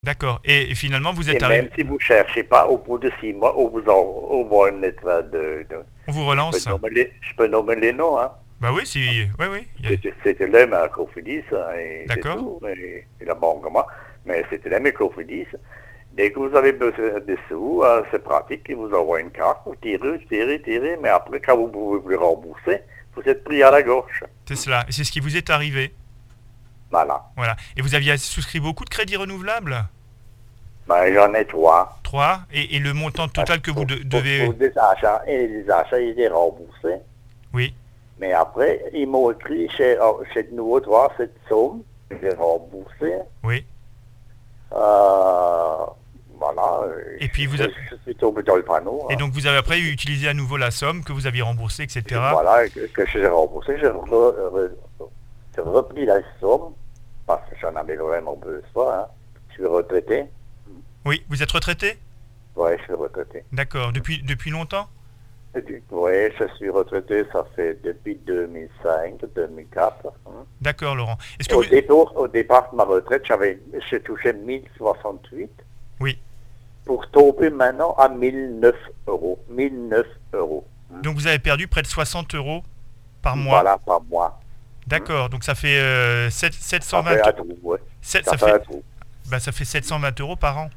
D'accord. Et finalement, vous Et êtes même arrivé. si vous cherchez pas, au bout de 6 mois, on voit une lettre On vous je peux relance. nommer les noms, hein. Bah oui, si. Oui, oui. C'était là, mais Cofidis, hein, et c'est D'accord. tout. Et la banque, moi. Mais c'était là, mais Cofidis. Dès que vous avez besoin de sous, c'est pratique, ils vous envoient une carte, vous tirez, mais après, quand vous ne pouvez plus rembourser, vous êtes pris à la gauche. C'est cela. Et c'est ce qui vous est arrivé. Voilà. Voilà. Et vous aviez souscrit beaucoup de crédits renouvelables? Ben, j'en ai 3. Trois. Et le montant total que vous Pour devez. des achats, et les achats, ils étaient remboursés. Oui. Mais après, ils m'ont écrit chez de nouveau 3 cette somme, j'ai remboursé. Oui. Voilà, Et puis vous. je suis tombé dans le panneau, Et hein. donc vous avez après utilisé à nouveau la somme que vous aviez remboursée, etc. Voilà, que j'ai remboursé, j'ai repris la somme, parce que j'en avais vraiment besoin, hein. Je suis retraité. Oui. Vous êtes retraité? Oui, je suis retraité. D'accord. Depuis longtemps? Oui, je suis retraité, ça fait depuis 2005, 2004. Hein. D'accord, Laurent. Est-ce que vous. Au départ de ma retraite, j'ai touché 1068 Oui. pour tomber maintenant à 1009 euros. 1009 euros. Hein. Donc vous avez perdu près de 60 euros par mois. Voilà, par mois. D'accord. Donc ça fait Ça 720. fait un trou, ouais. Ça Ça fait fait. un trou. Bah, ça fait 720 euros par an.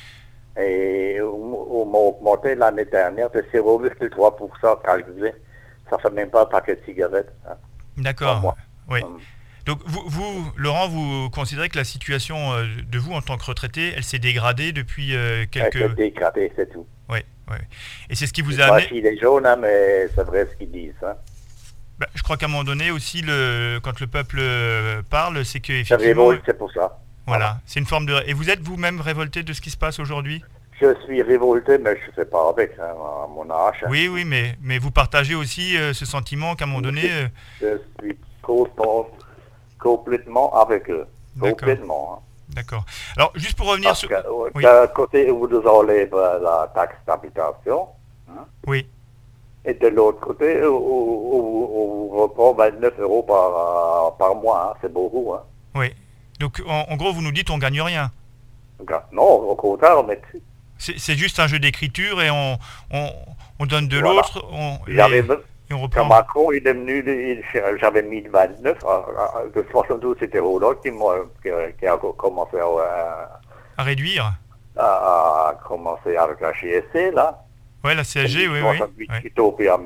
Et on m'a augmenté l'année dernière de 0,3% calculé. Ça fait même pas un paquet de cigarettes, hein, par D'accord. mois. Oui. Hum. Donc Laurent, vous considérez que la situation de vous en tant que retraité, elle s'est dégradée depuis Elle s'est quelques. dégradée, c'est tout. Oui, oui. Et c'est ce qui vous C'est a pas amené. gilet jaune, hein, mais c'est vrai ce qu'ils disent. Hein. Bah, je crois qu'à un moment donné aussi, quand le peuple parle, c'est que C'est effectivement, révolte, c'est pour ça. voilà, c'est une forme de. Et vous êtes vous-même révolté de ce qui se passe aujourd'hui? Je suis révolté, mais je ne fais pas avec, hein, à mon âge. Oui, oui, mais vous partagez aussi ce sentiment qu'à un moment donné. Je suis complètement avec eux. D'accord, Complètement. Hein. d'accord. Alors, juste pour revenir Parce sur. que Oui, d'un côté, on vous enlève la taxe d'habitation, hein, oui, et de l'autre côté, on vous reprend 29 euros par mois. Hein. C'est beaucoup. Hein. oui. Donc, en gros, vous nous dites on gagne rien. Non, au contraire, on met dessus. C'est juste un jeu d'écriture et on donne de Voilà. l'autre J'avais, et on quand reprend. Macron il est venu, j'avais mis le 29, de 72 c'était Roland qui a commencé À réduire. à commencer avec la GSC, là. Ouais, la CSG, oui, oui. 68 Ouais. qui est tombé en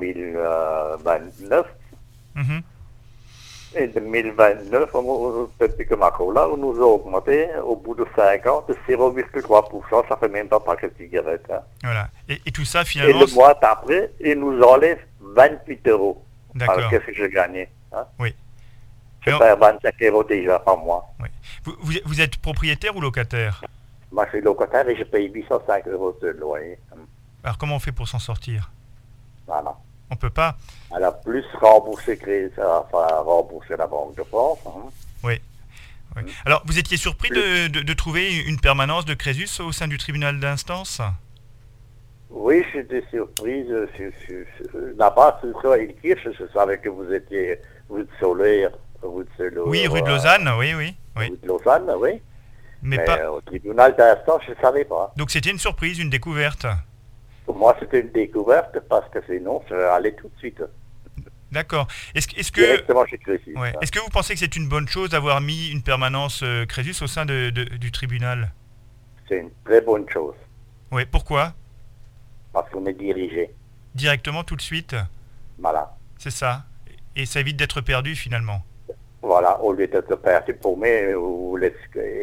1029. Mhm. Et 2029, depuis que Macron là, on nous a augmenté au bout de 5 ans de 0,3%, ça fait même pas un paquet de cigarettes. Hein. Voilà. Et tout ça, Et finalement. le mois d'après, ils nous enlèvent 28 euros. Alors D'accord. qu'est-ce que j'ai gagné? Hein? Oui. Je Alors, perds 25 euros déjà par mois. oui. Vous êtes propriétaire ou locataire? Moi, je suis locataire et je paye 805 euros de loyer. Alors, comment on fait pour s'en sortir? Voilà. On peut pas. Alors, plus rembourser, rembourser la Banque de France. Hein. Oui. Oui. Alors, vous étiez surpris de trouver une permanence de Crésus au sein du tribunal d'instance? Oui, j'étais surprise. Là-bas, sur Ilkirch, je savais que vous étiez rue de Soleil, Oui, rue de Lausanne, oui, oui. Oui. rue de Lausanne, oui. Mais Mais pas. au tribunal d'instance, je ne savais pas. Donc, c'était une surprise, une découverte. Pour moi, c'était une découverte parce que sinon, je allais tout de suite. D'accord. Est-ce que. Directement chez Crésus. Ouais. Hein. Est-ce que vous pensez que c'est une bonne chose d'avoir mis une permanence Crésus au sein du tribunal? C'est une très bonne chose Oui, pourquoi? parce qu'on est dirigé. Directement, tout de suite? Voilà. C'est ça. Et ça évite d'être perdu finalement. Voilà, au lieu d'être perdu pour moi, ou les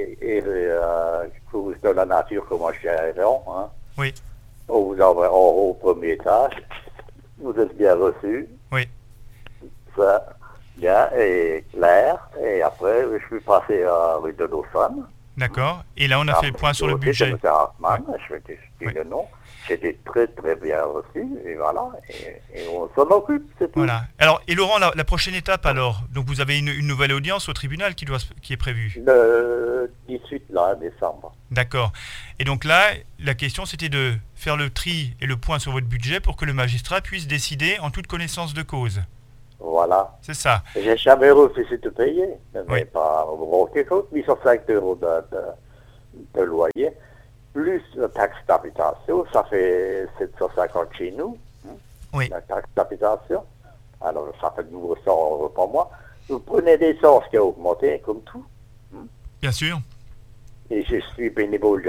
causes de la nature comme un gérant, hein. Oui, On vous envoie en haut au premier étage. Vous êtes bien reçus. oui. Ça, bien et clair. Et après, je suis passé à rue de Lausanne. D'accord. Et là, on a fait le point sur le budget. M. Hartmann, je vais te Oui. le nom. J'étais très très bien reçu. Et voilà. Et on s'en occupe, c'est tout. Voilà. Alors, et Laurent, la prochaine étape alors? Donc, vous avez une nouvelle audience au tribunal qui est prévue? Le 18 là, décembre. D'accord. Et donc là, la question c'était de faire le tri et le point sur votre budget pour que le magistrat puisse décider en toute connaissance de cause. Voilà. C'est ça. J'ai jamais refusé de payer. Mais Oui. pas quelque chose, 805 euros de loyer, plus la taxe d'habitation, ça fait 750 chez nous, Oui. la taxe d'habitation. Alors, ça fait 900 € par mois. Vous prenez l'essence qui a augmenté, comme tout. Bien sûr. Et je suis bénévole,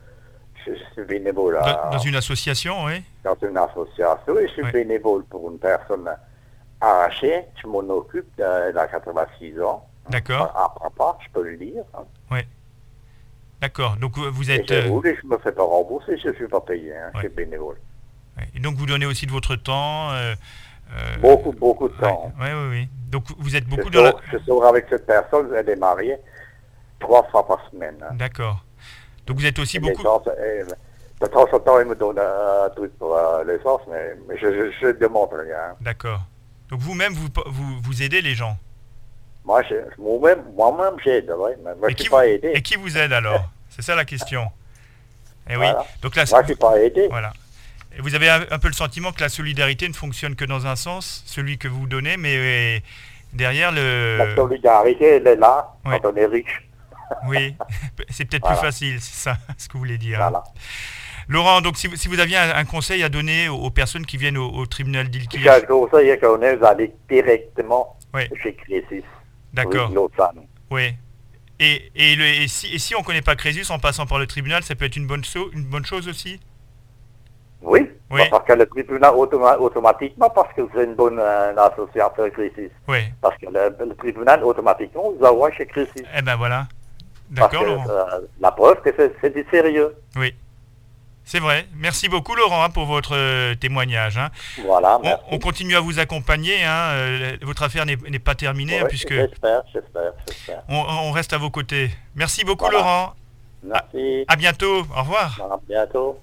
Dans une association, oui. dans une association, et je suis Oui. bénévole pour une personne arrachée. Je m'en occupe, elle a 86 ans. D'accord. À papa, je peux le dire. D'accord. Donc vous Et êtes... je roule et je me fais pas rembourser, je ne suis pas payé, je suis bénévole. Et donc vous donnez aussi de votre temps. Beaucoup de temps. Oui. Donc vous êtes Je beaucoup dans la... sors avec cette personne, elle est mariée 3 fois par semaine. D'accord. Donc vous êtes aussi Et beaucoup... l'essence, de temps en temps, il me donne un truc pour l'essence, mais je ne demande rien. D'accord. Donc vous-même, vous aidez les gens. Moi-même, j'aide, ouais. Mais moi, je ne suis pas aidé. Et qui vous aide alors? C'est ça la question. Et Voilà. oui. Donc là, Moi, je ne suis pas aidé. voilà. Et vous avez un peu le sentiment que la solidarité ne fonctionne que dans un sens, celui que vous donnez, mais derrière La le... solidarité, elle est là, Ouais. quand on est riche. Oui, c'est peut-être Voilà. plus facile, c'est ça ce que vous voulez dire. Voilà. Laurent, donc si vous aviez un conseil à donner aux personnes qui viennent au tribunal Si d'Ilkirch, j'ai un conseil qu'on est, vous allez directement Oui. chez Crécis. D'accord, Oui, Lausanne. oui. Et si on ne connaît pas Crésus en passant par le tribunal, ça peut être une bonne chose aussi? Oui, Oui. parce que le tribunal, automatiquement, parce que c'est une bonne association Crécis. Oui. Parce que le tribunal, automatiquement, vous envoie chez Crécis. Eh ben voilà. Parce D'accord, que Laurent. la preuve que c'est du sérieux. Oui. C'est vrai. Merci beaucoup, Laurent, pour votre témoignage. Voilà, merci. On continue à vous accompagner. Votre affaire n'est pas terminée, Ouais, puisque J'espère. on reste à vos côtés. Merci beaucoup, Voilà. Laurent. Merci. À bientôt. Au revoir. À bientôt.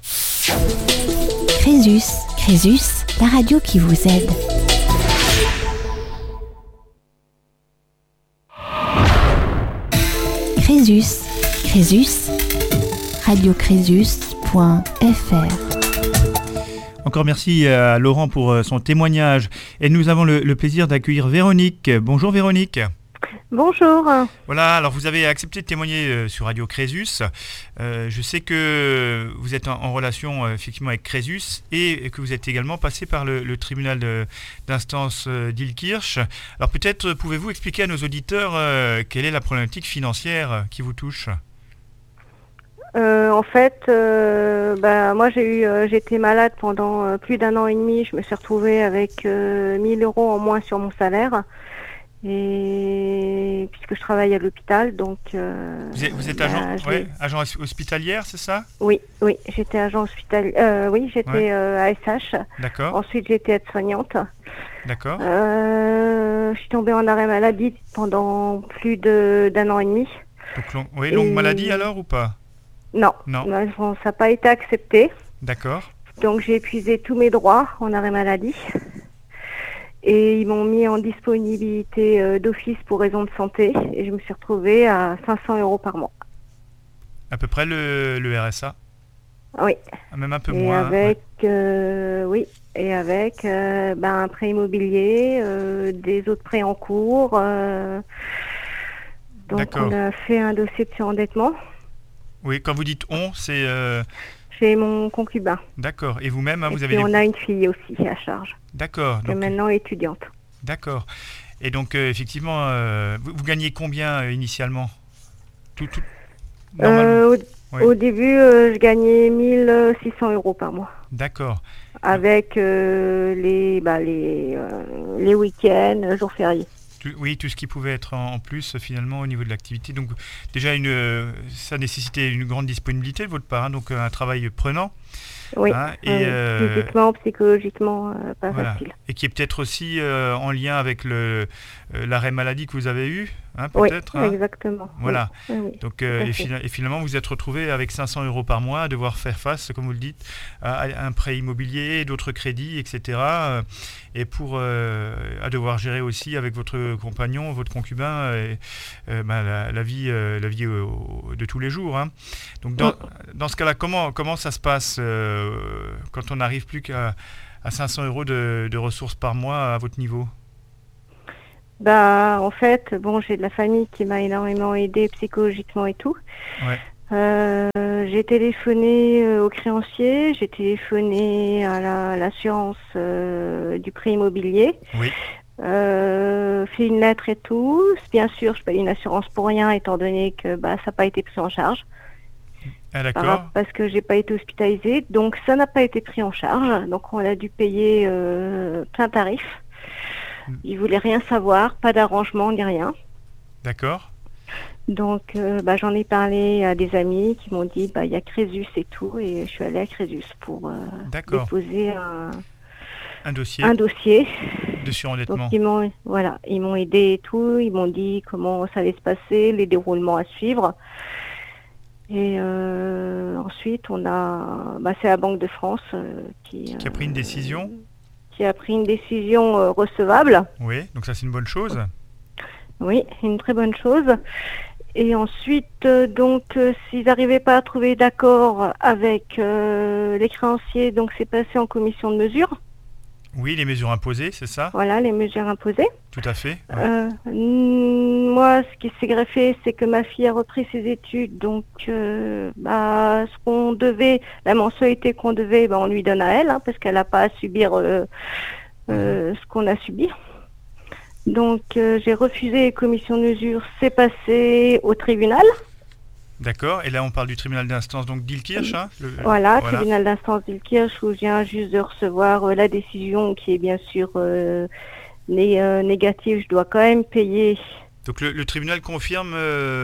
Crésus, la radio qui vous aide. Crésus, radiocrésus.fr. Encore merci à Laurent pour son témoignage. Et nous avons le plaisir d'accueillir Véronique. Bonjour Véronique. Bonjour. Voilà, alors vous avez accepté de témoigner sur Radio Crésus. Je sais que vous êtes en relation effectivement avec Crésus et que vous êtes également passé par le tribunal d'instance d'Ilkirch. Alors peut-être pouvez-vous expliquer à nos auditeurs quelle est la problématique financière qui vous touche? En fait, moi j'étais malade pendant plus d'1 an et demi. Je me suis retrouvée avec 1000 € en moins sur mon salaire. Et puisque je travaille à l'hôpital, donc... Vous êtes agent hospitalière, c'est ça? Oui, j'étais agent hospitalier. J'étais ASH. D'accord. Ensuite, j'étais aide-soignante. D'accord. Je suis tombée en arrêt maladie pendant plus d'1 an et demi. Donc longue maladie alors ou pas? Non. Ça n'a pas été accepté. D'accord. Donc j'ai épuisé tous mes droits en arrêt maladie. Et ils m'ont mis en disponibilité d'office pour raison de santé. Et je me suis retrouvée à 500 € par mois. À peu près le RSA? Oui. Même un peu et moins. Avec, et avec un prêt immobilier, des autres prêts en cours. Donc D'accord. on a fait un dossier de surendettement. Oui, quand vous dites on, c'est... Chez mon concubin. D'accord. Et vous-même, vous et avez... puis on a une fille aussi à charge. D'accord. Qui est maintenant étudiante. D'accord. Et donc, effectivement, vous gagnez combien initialement? Normalement. Oui. Au début, je gagnais 1600 € par mois. D'accord. Avec les week-ends, jours fériés. Tout ce qui pouvait être en plus finalement au niveau de l'activité. Donc déjà, ça nécessitait une grande disponibilité de votre part, donc un travail prenant. Oui, physiquement, psychologiquement, pas facile. Et qui est peut-être aussi en lien avec l'arrêt maladie que vous avez eu, peut-être. Oui, exactement. Voilà. Oui, donc, et finalement, vous vous êtes retrouvé avec 500 € par mois à devoir faire face, comme vous le dites, à un prêt immobilier, d'autres crédits, etc. Et à devoir gérer aussi avec votre compagnon, votre concubin, la vie de tous les jours. Donc, dans ce cas-là, comment ça se passe quand on n'arrive plus qu'à 500 € de ressources par mois à votre niveau? En fait, j'ai de la famille qui m'a énormément aidée psychologiquement et tout. Ouais. J'ai téléphoné au créancier, j'ai téléphoné à l'assurance du prêt immobilier, Oui. fait une lettre et tout. Bien sûr, je paye une assurance pour rien étant donné que ça n'a pas été pris en charge Ah, d'accord. parce que j'ai pas été hospitalisée. Donc ça n'a pas été pris en charge. Donc on a dû payer plein tarif. Ils voulaient rien savoir, pas d'arrangement ni rien. D'accord. Donc, j'en ai parlé à des amis qui m'ont dit, il y a Crésus et tout, et je suis allée à Crésus pour D'accord. déposer Un dossier un dossier. de Donc, surendettement. ils m'ont aidé et tout, ils m'ont dit comment ça allait se passer, les déroulements à suivre. Et ensuite, c'est la Banque de France qui Qui a pris une décision. qui a pris une décision recevable. Oui, donc ça c'est une bonne chose. Oui, une très bonne chose. Et ensuite, s'ils n'arrivaient pas à trouver d'accord avec les créanciers, donc c'est passé en commission de mesure. Oui, les mesures imposées, c'est ça? Voilà, les mesures imposées. Tout à fait. Ouais. Moi, ce qui s'est greffé, c'est que ma fille a repris ses études. Donc, ce qu'on devait, la mensualité qu'on devait, on lui donne à elle, parce qu'elle n'a pas à subir ce qu'on a subi. Donc, j'ai refusé les commissions de mesure. C'est passé au tribunal. D'accord. Et là, on parle du tribunal d'instance, donc d'Ilkirch. Hein, voilà, tribunal d'instance d'Ilkirch, où je viens juste de recevoir la décision qui est bien sûr négative. Je dois quand même payer. Donc, le tribunal confirme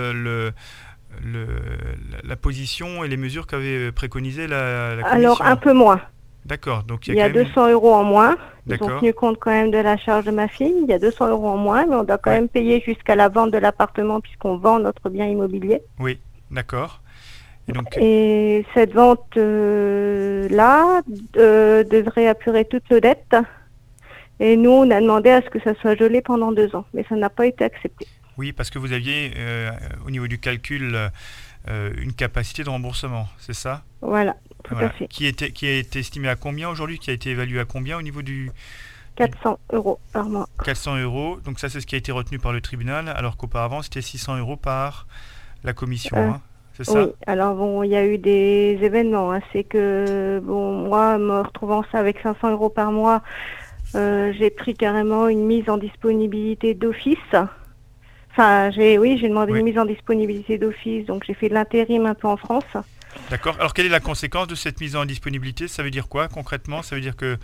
la position et les mesures qu'avait préconisé la commission. Alors, un peu moins. D'accord. Donc, il y a 200 € en moins. Ils D'accord. ont tenu compte quand même de la charge de ma fille. Il y a 200 € en moins, mais on doit quand même payer jusqu'à la vente de l'appartement puisqu'on vend notre bien immobilier. Oui, d'accord. Et cette vente-là devrait apurer toutes nos dettes. Et nous, on a demandé à ce que ça soit gelé pendant 2 ans, mais ça n'a pas été accepté. Oui, parce que vous aviez, au niveau du calcul, une capacité de remboursement, c'est ça? Voilà, tout à fait. Qui a été estimé à combien aujourd'hui? Qui a été évalué à combien au niveau du... 400 € par mois. 400 €, donc ça c'est ce qui a été retenu par le tribunal, alors qu'auparavant c'était 600 € par la commission, c'est ça? Oui, alors il y a eu des événements, c'est que, moi, me retrouvant ça avec 500 € par mois, j'ai pris carrément une mise en disponibilité d'office. Enfin, j'ai demandé une mise en disponibilité d'office, donc j'ai fait de l'intérim un peu en France. D'accord. Alors, quelle est la conséquence de cette mise en disponibilité? Ça veut dire quoi concrètement? Ça veut dire que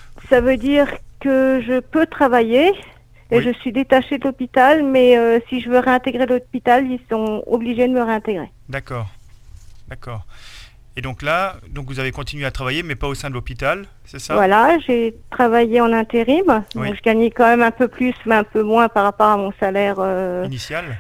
je peux travailler et je suis détachée de l'hôpital, mais si je veux réintégrer l'hôpital, ils sont obligés de me réintégrer. D'accord. D'accord. Et donc là, vous avez continué à travailler, mais pas au sein de l'hôpital, c'est ça? Voilà, j'ai travaillé en intérim, donc je gagnais quand même un peu plus, mais un peu moins par rapport à mon salaire initial.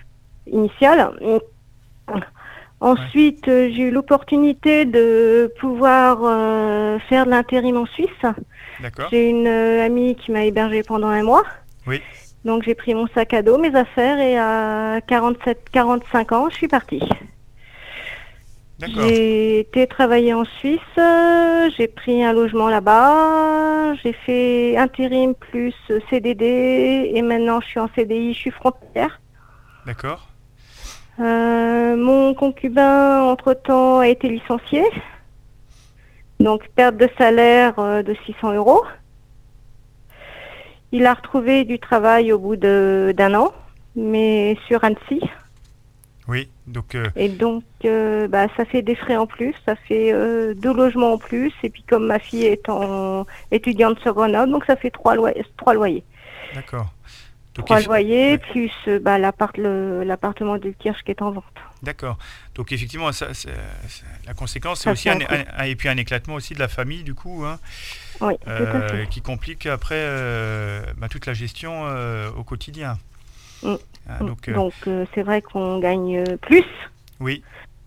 Ensuite, j'ai eu l'opportunité de pouvoir faire de l'intérim en Suisse. D'accord. J'ai une amie qui m'a hébergée pendant 1 mois. Oui. Donc j'ai pris mon sac à dos, mes affaires, et à 45 ans, je suis partie. D'accord. J'ai été travailler en Suisse, j'ai pris un logement là-bas, j'ai fait intérim plus CDD, et maintenant je suis en CDI, je suis frontalière. D'accord. Mon concubin, entre-temps, a été licencié. Donc, perte de salaire de 600 €. Il a retrouvé du travail au bout d'1 an, mais sur Annecy. Oui, donc... Et donc, ça fait des frais en plus, ça fait 2 logements en plus. Et puis, comme ma fille est étudiante sur Grenoble, donc ça fait 3 loyers. D'accord. 3 loyers, plus l'appartement d'Ilkirch qui est en vente. D'accord. Donc effectivement, la conséquence, c'est aussi un éclatement aussi de la famille, du coup, oui, tout à fait. qui complique après toute la gestion au quotidien. Donc c'est vrai qu'on gagne plus. Oui.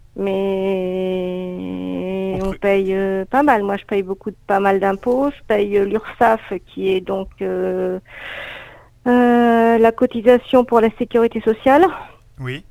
Mais on paye pas mal. Moi, je paye pas mal d'impôts. Je paye l'URSSAF, qui est donc... la cotisation pour la sécurité sociale. Oui.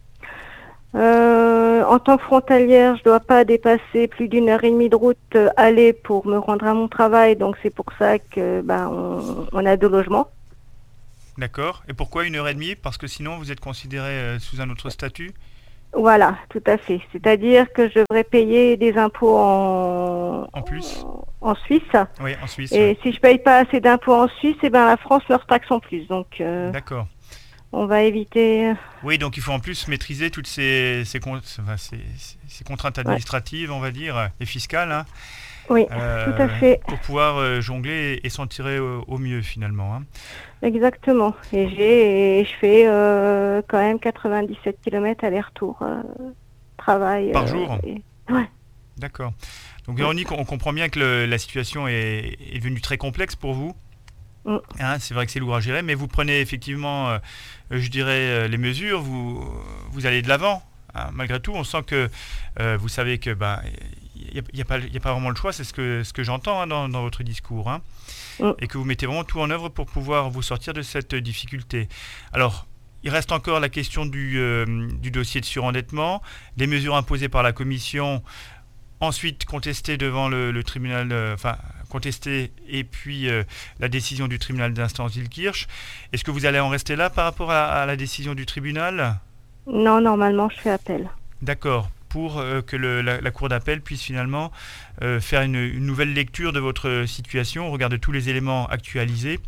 En tant que frontalière, je ne dois pas dépasser plus d'1 heure et demie de route aller pour me rendre à mon travail. Donc c'est pour ça que on a 2 logements. D'accord. Et pourquoi 1 heure et demie? Parce que sinon vous êtes considéré sous un autre statut? Voilà, tout à fait. C'est-à-dire que je devrais payer des impôts En plus? en Suisse. Oui, en Suisse. Et Ouais. si je paye pas assez d'impôts en Suisse, eh ben la France leur taxe en plus. Donc D'accord. on va éviter. Oui, donc il faut en plus maîtriser toutes ces contraintes administratives, on va dire, et fiscales, hein, Oui, tout à fait. pour pouvoir jongler et s'en tirer au mieux finalement, hein. Exactement. Et je fais quand même 97 km aller-retour travail. Par jour? Ouais. D'accord. Donc Véronique, on comprend bien que la situation est devenue très complexe pour vous. Mm. Hein, c'est vrai que c'est lourd à gérer, mais vous prenez effectivement, je dirais, les mesures, vous allez de l'avant, hein. Malgré tout, on sent que vous savez que il n'y a pas vraiment le choix, c'est ce que j'entends, hein, dans votre discours, hein, et que vous mettez vraiment tout en œuvre pour pouvoir vous sortir de cette difficulté. Alors, il reste encore la question du dossier de surendettement, les mesures imposées par la Commission, ensuite contestées devant le tribunal, contestées, et puis la décision du tribunal d'instance d'Illkirch. Est-ce que vous allez en rester là par rapport à la décision du tribunal? Non, normalement, je fais appel. D'accord. Pour que la Cour d'appel puisse finalement faire une nouvelle lecture de votre situation, regarder tous les éléments actualisés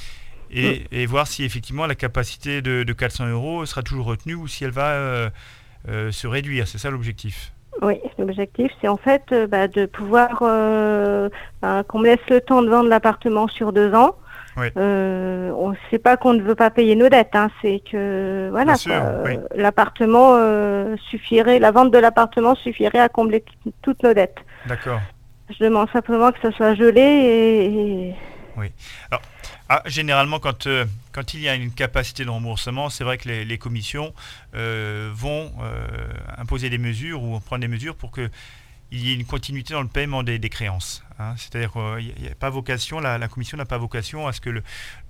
et voir si effectivement la capacité de 400 € sera toujours retenue ou si elle va se réduire. C'est ça l'objectif? Oui, l'objectif, c'est en fait de pouvoir qu'on me laisse le temps de vendre l'appartement sur 2 ans. Oui. On ne sait pas qu'on ne veut pas payer nos dettes, hein, c'est que voilà, Bien sûr, oui. l'appartement suffirait, la vente de l'appartement suffirait à combler toutes nos dettes. D'accord. Je demande simplement que ça soit gelé et... Oui. Alors, généralement, quand il y a une capacité de remboursement, c'est vrai que les commissions vont imposer des mesures ou prendre des mesures pour qu'il y ait une continuité dans le paiement des créances, hein. C'est-à-dire qu'il n'y a pas vocation, la commission n'a pas vocation à ce que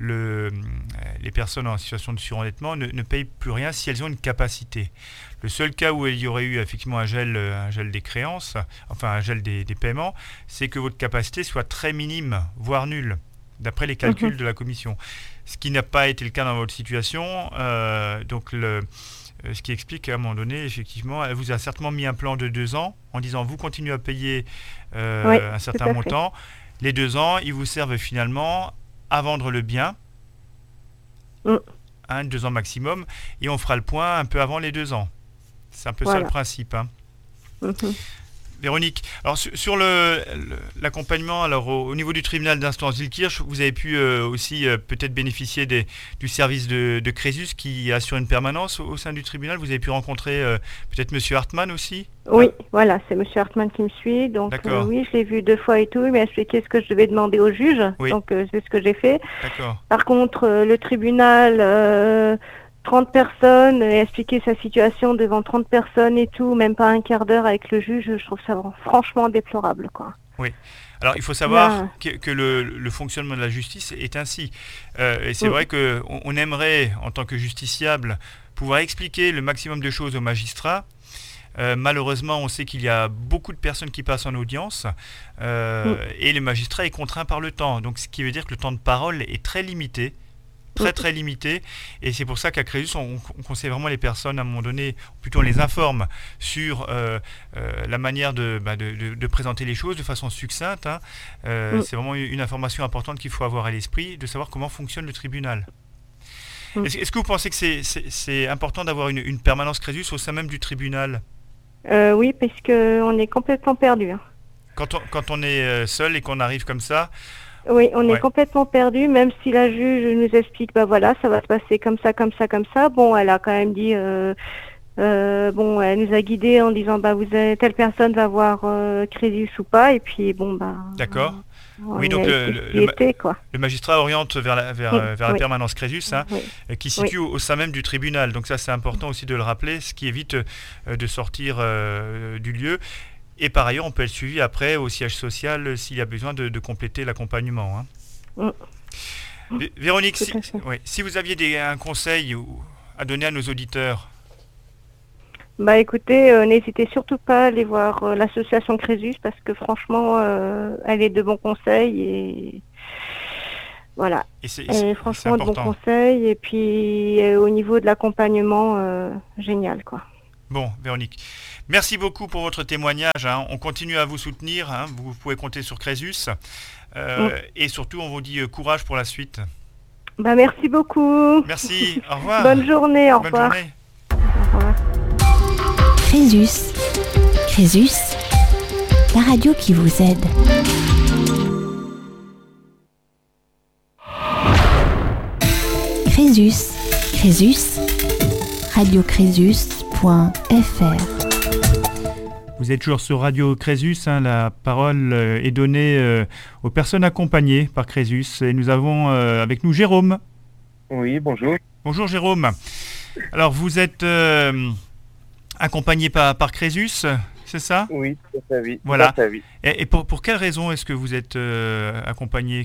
les personnes en situation de surendettement ne payent plus rien si elles ont une capacité. Le seul cas où il y aurait eu effectivement un gel des créances, enfin un gel des paiements, c'est que votre capacité soit très minime, voire nulle, d'après les calculs de la commission. Ce qui n'a pas été le cas dans votre situation, ce qui explique qu'à un moment donné, effectivement, elle vous a certainement mis un plan de 2 ans en disant vous continuez à payer un certain montant. Les 2 ans, ils vous servent finalement à vendre le bien, 2 ans maximum, et on fera le point un peu avant les 2 ans. C'est un peu ça le principe, hein. Véronique, alors sur l'accompagnement, alors au niveau du tribunal d'instance d'Illkirch, vous avez pu aussi peut-être bénéficier du service de Crésus qui assure une permanence au sein du tribunal. Vous avez pu rencontrer peut-être Monsieur Hartmann aussi? Oui, voilà, c'est Monsieur Hartmann qui me suit. Donc oui, je l'ai vu 2 fois et tout. Il m'a expliqué ce que je devais demander au juge. Oui. Donc c'est ce que j'ai fait. D'accord. Par contre, le tribunal... 30 personnes et expliquer sa situation devant 30 personnes et tout, même pas un quart d'heure avec le juge, je trouve ça franchement déplorable, quoi. Oui. Alors il faut savoir que le fonctionnement de la justice est ainsi. Et c'est vrai qu'on aimerait, en tant que justiciable, pouvoir expliquer le maximum de choses aux magistrats. Malheureusement, on sait qu'il y a beaucoup de personnes qui passent en audience et le magistrat est contraint par le temps. Donc ce qui veut dire que le temps de parole est très limité. Très limité, et c'est pour ça qu'à Crésus on conseille vraiment les personnes à un moment donné, plutôt on les informe sur la manière de présenter les choses de façon succincte, hein. C'est vraiment une information importante qu'il faut avoir à l'esprit, de savoir comment fonctionne le tribunal. Est-ce que vous pensez que c'est important d'avoir une permanence Crésus au sein même du tribunal? Oui, parce qu'on est complètement perdu, hein. Quand on est seul et qu'on arrive comme ça. Oui, on est complètement perdu, même si la juge nous explique, voilà, ça va se passer comme ça, comme ça, comme ça. Bon, elle a quand même dit, elle nous a guidés en disant, telle personne va voir Crésus ou pas, et puis D'accord. Oui, donc le magistrat oriente vers la permanence Crésus, hein, qui se situe au sein même du tribunal. Donc ça, c'est important aussi de le rappeler, ce qui évite de sortir du lieu. Et par ailleurs, on peut être suivi après au siège social s'il y a besoin de compléter l'accompagnement, hein. Véronique, si vous aviez un conseil à donner à nos auditeurs. Écoutez, n'hésitez surtout pas à aller voir l'association Crésus parce que franchement, elle est de bons conseils et voilà. Elle est franchement de bons conseils et puis au niveau de l'accompagnement, génial, quoi. Bon, Véronique, merci beaucoup pour votre témoignage. Hein. On continue à vous soutenir. Hein. Vous pouvez compter sur Crésus. Et surtout, on vous dit courage pour la suite. Bah, merci beaucoup. Merci. Au revoir. Bonne journée. Au Bonne revoir. journée. Au revoir. Crésus. Crésus, la radio qui vous aide. Crésus. Crésus. radiocrésus.fr. Vous êtes toujours sur Radio Crésus, hein, la parole est donnée aux personnes accompagnées par Crésus. Et nous avons avec nous Jérôme. Oui, bonjour. Bonjour Jérôme. Alors vous êtes accompagné par Crésus, c'est ça ? Oui, tout à fait, oui. Voilà. Tout à fait, oui. Et pour quelle raison est-ce que vous êtes accompagné ?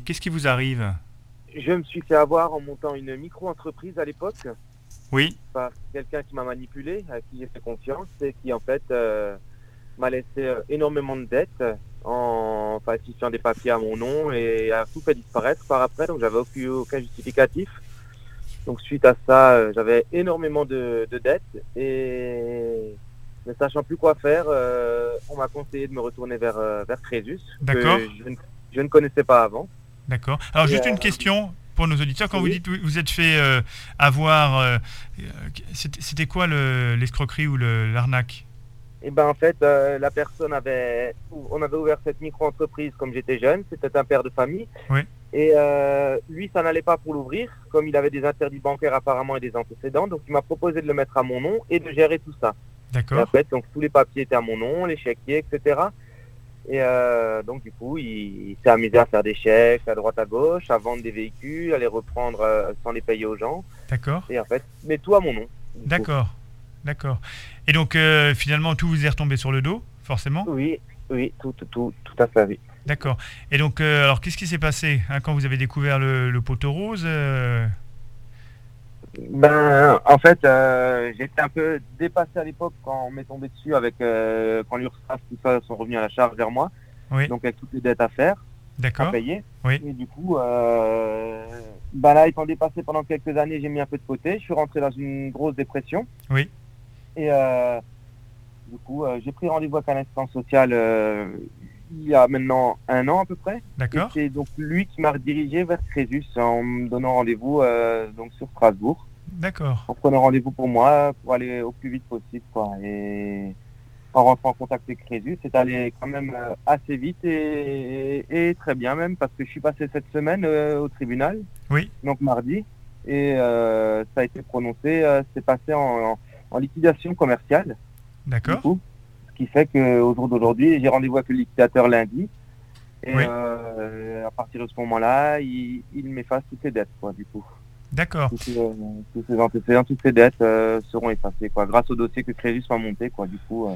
Qu'est-ce qui vous arrive ? Je me suis fait avoir en montant une micro-entreprise à l'époque Oui, par quelqu'un qui m'a manipulé, à qui j'ai fait confiance et qui en fait m'a laissé énormément de dettes en falsifiant des papiers à mon nom et a tout fait disparaître par après, donc j'avais aucun justificatif. Donc suite à ça, j'avais énormément de dettes et ne sachant plus quoi faire, on m'a conseillé de me retourner vers Crésus, D'accord. que je ne connaissais pas avant. d'accord. Alors juste une question pour nos auditeurs. Quand oui. vous dites que vous êtes fait avoir, c'était quoi l'escroquerie ou l'arnaque ? Et ben en fait, la personne on avait ouvert cette micro-entreprise comme j'étais jeune, c'était un père de famille. Oui. Et lui, ça n'allait pas pour l'ouvrir, comme il avait des interdits bancaires apparemment et des antécédents. Donc il m'a proposé de le mettre à mon nom et de gérer tout ça. Et D'accord. en fait, donc tous les papiers étaient à mon nom, les chéquiers, etc. Et donc du coup, il s'est amusé à faire des chèques à droite à gauche, à vendre des véhicules, à les reprendre sans les payer aux gens. D'accord. Et en fait, mais tout à mon nom. du coup. D'accord. D'accord. Et donc finalement tout vous est retombé sur le dos, forcément ? Oui, tout à fait, oui. D'accord. Et donc alors qu'est-ce qui s'est passé hein, quand vous avez découvert le poteau rose Ben, en fait, j'étais un peu dépassé à l'époque quand on m'est tombé dessus avec quand l'URSSAF, tout ça, sont revenus à la charge vers moi. Oui. Donc avec toutes les dettes à faire, à D'accord. payer. Oui. Et du coup, ben là, étant dépassé pendant quelques années, j'ai mis un peu de côté. Je suis rentré dans une grosse dépression. Oui. Et du coup, j'ai pris rendez-vous avec un assistant social il y a maintenant 1 an à peu près. D'accord. Et c'est donc lui qui m'a redirigé vers Crésus en me donnant rendez-vous donc sur Strasbourg. D'accord. En prenant rendez-vous pour moi pour aller au plus vite possible, quoi. Et en rentrant en contact avec Crésus, c'est allé quand même assez vite et très bien même, parce que je suis passé cette semaine au tribunal, Oui. donc mardi, et ça a été prononcé, c'est passé en liquidation commerciale, du D'accord. coup, ce qui fait qu'au jour d'aujourd'hui, j'ai rendez-vous avec le liquidateur lundi, et Oui. à partir de ce moment-là, il m'efface toutes les dettes, quoi, du coup. D'accord. Tous ces antécédents, toutes ces dettes seront effacées, quoi, grâce au dossier que Crésus va monter, quoi, du coup.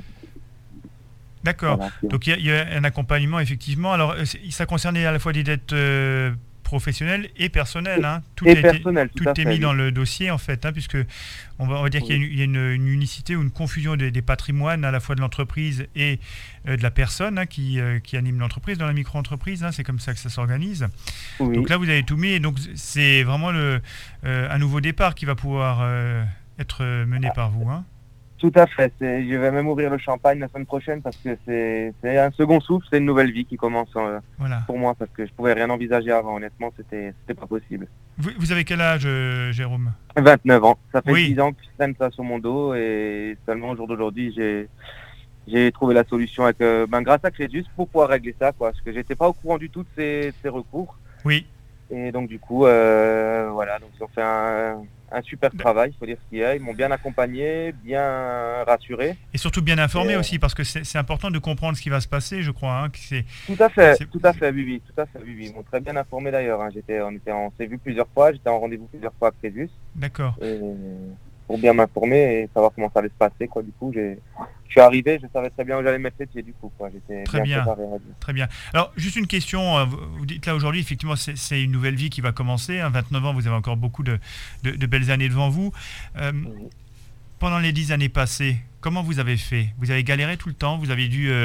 D'accord. Voilà. Donc il y a un accompagnement effectivement. Alors ça concernait à la fois des dettes professionnelles et personnelles. Hein. Tout Et a personnelles, tout tout à est fait, mis oui. dans le dossier en fait, hein, puisque on va dire qu'il y a une unicité ou une confusion des patrimoines à la fois de l'entreprise et de la personne hein, qui anime l'entreprise dans la micro-entreprise. Hein, c'est comme ça que ça s'organise. Oui. Donc là vous avez tout mis et donc c'est vraiment un nouveau départ qui va pouvoir être mené par vous. Hein. Tout à fait. Je vais même ouvrir le champagne la semaine prochaine parce que c'est un second souffle, c'est une nouvelle vie qui commence Voilà. pour moi, parce que je pouvais rien envisager avant. Honnêtement, c'était pas possible. Vous avez quel âge, Jérôme ? 29 ans. Ça fait Oui. 10 ans que je traîne ça sur mon dos et seulement au jour d'aujourd'hui, j'ai trouvé la solution avec, grâce à Crésus pour pouvoir régler ça, quoi. Parce que j'étais pas au courant du tout de ces recours. Oui. Et donc du coup, voilà, donc ils ont fait un super travail, il faut dire ce qu'il y a. Ils m'ont bien accompagné, bien rassuré. Et surtout bien informé Et, aussi, parce que c'est important de comprendre ce qui va se passer, je crois. Hein, que c'est... Tout à fait, C'est- tout à fait, oui, tout à fait, oui. Ils m'ont très bien informé d'ailleurs. Hein. On s'est vu plusieurs fois, j'étais en rendez-vous plusieurs fois avec Crésus D'accord. pour bien m'informer et savoir comment ça allait se passer, quoi. Du coup, je suis arrivé, je savais très bien où j'allais mettre les pieds, du coup, quoi. J'étais Très bien. préparé, on va dire. Très bien. Alors, juste une question. Vous dites là aujourd'hui, effectivement, c'est une nouvelle vie qui va commencer. Hein, 29 ans, vous avez encore beaucoup de belles années devant vous. Oui. Pendant les 10 années passées, comment vous avez fait ? Vous avez galéré tout le temps ? Vous avez dû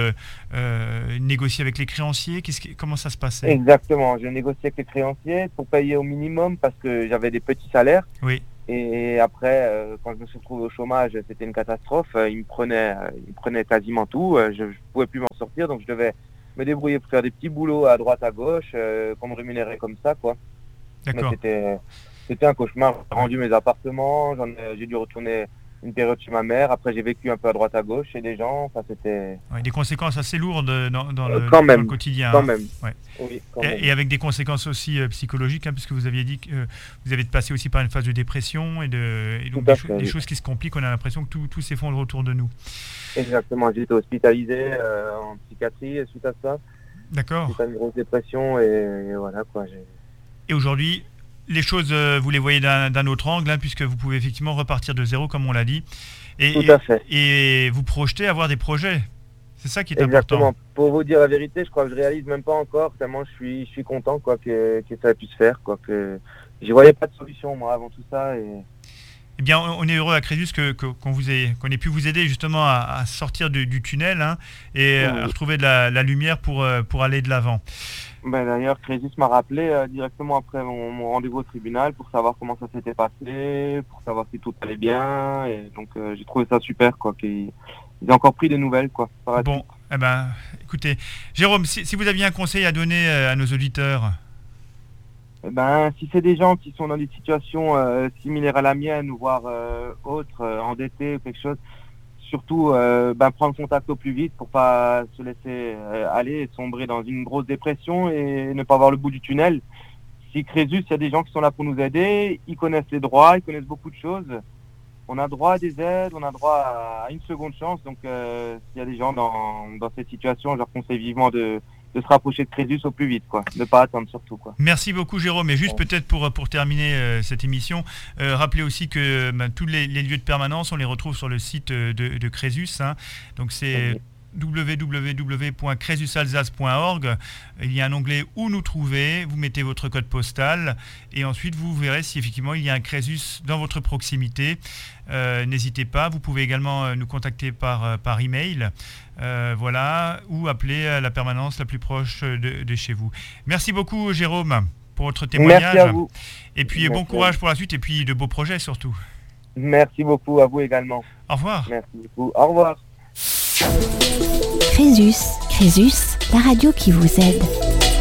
négocier avec les créanciers ? Comment ça se passait ? Exactement, je négociais avec les créanciers pour payer au minimum parce que j'avais des petits salaires. Oui. Et après, quand je me suis retrouvé au chômage, c'était une catastrophe. Ils me prenaient quasiment tout. Je ne pouvais plus m'en sortir, donc je devais me débrouiller pour faire des petits boulots à droite, à gauche, qu'on me rémunérait comme ça, quoi. D'accord. Mais c'était un cauchemar. J'ai rendu mes appartements, j'ai dû retourner une période chez ma mère. Après, j'ai vécu un peu à droite, à gauche chez des gens. Enfin, c'était... Ouais, des conséquences assez lourdes dans le quotidien. Quand hein. même. Ouais. Oui, quand même. Et avec des conséquences aussi psychologiques, hein, puisque vous aviez dit que vous avez passé aussi par une phase de dépression et donc des choses qui se compliquent. On a l'impression que tout s'effondre autour de nous. Exactement. J'ai été hospitalisé en psychiatrie suite à ça. D'accord. Suite à une grosse dépression et voilà quoi. Et aujourd'hui, les choses, vous les voyez d'un autre angle, hein, puisque vous pouvez effectivement repartir de zéro, comme on l'a dit. Tout à fait. Et vous projetez à avoir des projets. C'est ça qui est Exactement. important. Pour vous dire la vérité, je crois que je réalise même pas encore tellement je suis content quoi que ça ait pu se faire quoi, que j'y voyais pas de solution moi avant tout ça Eh bien, on est heureux à Crésus qu'on ait pu vous aider justement à sortir du tunnel, hein, et à retrouver de la lumière pour aller de l'avant. Ben, d'ailleurs, Crésus m'a rappelé directement après mon rendez-vous au tribunal pour savoir comment ça s'était passé, pour savoir si tout allait bien. Et donc, j'ai trouvé ça super, quoi, qu'ils aient encore pris des nouvelles, quoi. Bon, eh ben, écoutez, Jérôme, si vous aviez un conseil à donner à nos auditeurs. Eh ben, si c'est des gens qui sont dans des situations similaires à la mienne, ou voire autres, endettés ou quelque chose, surtout prendre contact au plus vite pour pas se laisser aller et sombrer dans une grosse dépression et ne pas voir le bout du tunnel. Si Crésus, il y a des gens qui sont là pour nous aider, ils connaissent les droits, ils connaissent beaucoup de choses. On a droit à des aides, on a droit à une seconde chance. Donc s'il y a des gens dans cette situation, je leur conseille vivement de se rapprocher de Crésus au plus vite, quoi. Ne pas attendre surtout, quoi. Merci beaucoup Jérôme. Et juste peut-être pour terminer cette émission, rappelez aussi que tous les lieux de permanence, on les retrouve sur le site de Crésus, hein. Donc c'est www.crésusalsace.org. Il y a un onglet où nous trouver, vous mettez votre code postal et ensuite vous verrez si effectivement il y a un Crésus dans votre proximité. N'hésitez pas, vous pouvez également nous contacter par email, voilà, ou appeler à la permanence la plus proche de chez vous. Merci beaucoup Jérôme pour votre témoignage. Merci à vous. Et puis bon courage pour la suite et puis de beaux projets surtout. Merci beaucoup à vous également. Au revoir. Merci beaucoup. Au revoir. Crésus, la radio qui vous aide.